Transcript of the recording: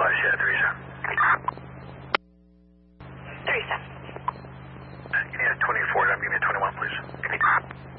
flash, yeah, Teresa. Teresa. You need a 24, give me a 21, please.